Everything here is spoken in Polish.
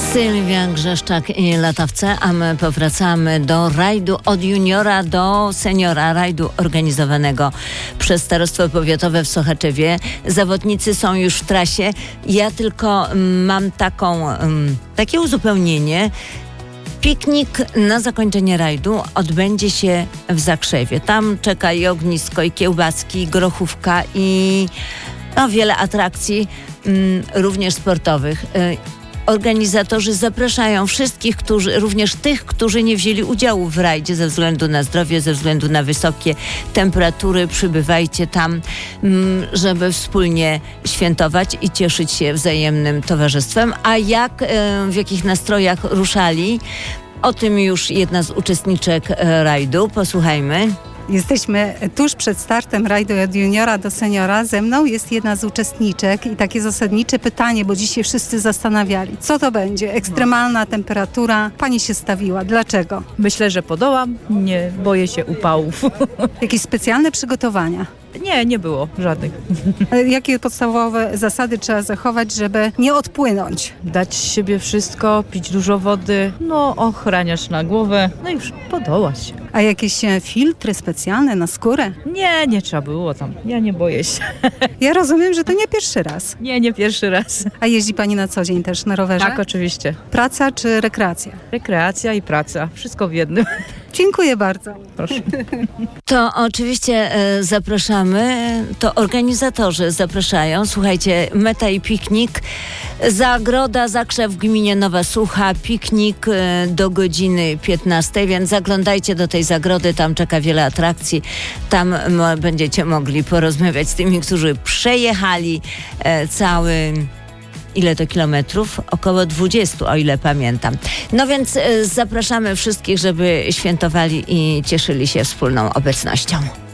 Sylwia Grzeszczak i Latawce, a my powracamy do rajdu od juniora do seniora, rajdu organizowanego przez Starostwo Powiatowe w Sochaczewie. Zawodnicy są już w trasie. Ja tylko mam takie uzupełnienie. Piknik na zakończenie rajdu odbędzie się w Zakrzewie. Tam czeka i ognisko, i kiełbaski, i grochówka, i wiele atrakcji, również sportowych. Organizatorzy zapraszają wszystkich, również tych, którzy nie wzięli udziału w rajdzie ze względu na zdrowie, ze względu na wysokie temperatury. Przybywajcie tam, żeby wspólnie świętować i cieszyć się wzajemnym towarzystwem. A w jakich nastrojach ruszali, o tym już jedna z uczestniczek rajdu. Posłuchajmy. Jesteśmy tuż przed startem rajdu od juniora do seniora. Ze mną jest jedna z uczestniczek i takie zasadnicze pytanie, bo dziś się wszyscy zastanawiali, co to będzie? Ekstremalna temperatura. Pani się stawiła. Dlaczego? Myślę, że podołam. Nie boję się upałów. Jakieś specjalne przygotowania? Nie było żadnych. Jakie podstawowe zasady trzeba zachować, żeby nie odpłynąć? Dać z siebie wszystko, pić dużo wody, ochraniasz na głowę, już podołać. A jakieś filtry specjalne na skórę? Nie trzeba było tam. Ja nie boję się. Ja rozumiem, że to nie pierwszy raz. Nie pierwszy raz. A jeździ pani na co dzień też na rowerze? Tak, oczywiście. Praca czy rekreacja? Rekreacja i praca. Wszystko w jednym. Dziękuję bardzo. Proszę. To oczywiście zapraszamy, to organizatorzy zapraszają. Słuchajcie, meta i piknik. Zagroda Zakrzew w gminie Nowa Sucha. Piknik do godziny 15, więc zaglądajcie do tej zagrody, tam czeka wiele atrakcji. Tam będziecie mogli porozmawiać z tymi, którzy przejechali cały... Ile to kilometrów? Około 20, o ile pamiętam. No więc zapraszamy wszystkich, żeby świętowali i cieszyli się wspólną obecnością.